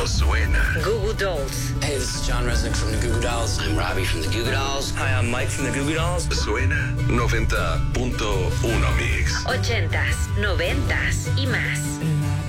suena. Goo Goo Dolls. Hey, this is John Resnick from the Goo Goo Dolls. I'm Robbie from the Goo Goo Dolls. Hi, I'm Mike from the Goo Goo Dolls. Suena 90.1 Mix. 80s, 90s y más.